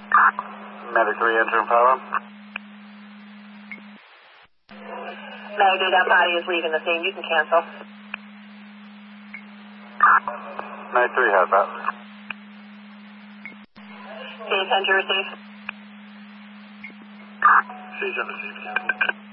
Medic 3, interim power. Medic 3, that body is leaving the scene. You can cancel. Medic 3, has that. C10 to receive. C10 received, cancel.